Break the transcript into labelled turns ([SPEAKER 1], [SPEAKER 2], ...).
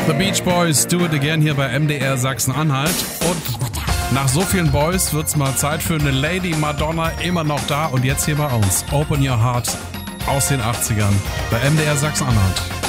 [SPEAKER 1] The Beach Boys, Do It Again hier bei MDR Sachsen-Anhalt. Und nach so vielen Boys wird's mal Zeit für eine Lady Madonna, immer noch da und jetzt hier bei uns. Open Your Heart aus den 80ern bei MDR Sachsen-Anhalt.